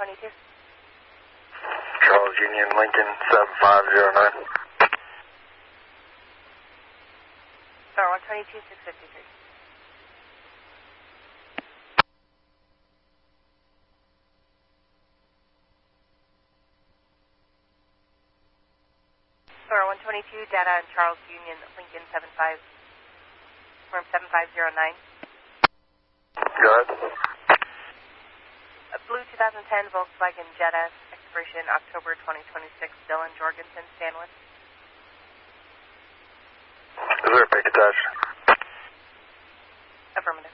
122. Charles Union Lincoln 7509. Star 122, 653. Star 122, data on Charles Union Lincoln 75, firm 7509. Go ahead. A blue 2010 Volkswagen Jetta, expiration October 2026, Dylan Jorgensen, Stanwood. Is there a pick attached? Affirmative.